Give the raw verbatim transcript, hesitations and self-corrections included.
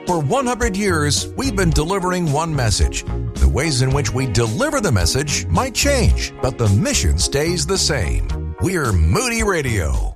For one hundred years, we've been delivering one message. The ways in which we deliver the message might change, but the mission stays the same. We're Moody Radio.